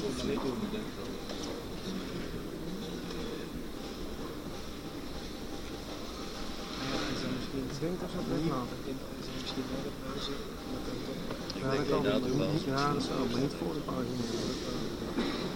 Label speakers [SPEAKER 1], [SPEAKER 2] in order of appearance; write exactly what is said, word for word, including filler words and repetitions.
[SPEAKER 1] Nee, doen we denk ik wel.
[SPEAKER 2] Ik denk dat ze het niet maken.
[SPEAKER 1] Misschien wel de pauze.
[SPEAKER 2] Ja, dat kan
[SPEAKER 1] inderdaad ook wel.
[SPEAKER 2] Ja, dat zou maar niet voor de pauze.